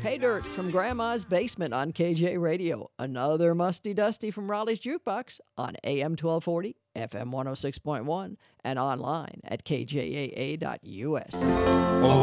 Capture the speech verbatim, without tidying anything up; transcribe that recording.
Pay Dirt from Grandma's Basement on K J Radio. Another Musty Dusty from Raleigh's Jukebox on A M twelve forty, F M one oh six point one, and online at K J A A dot U S. Oh,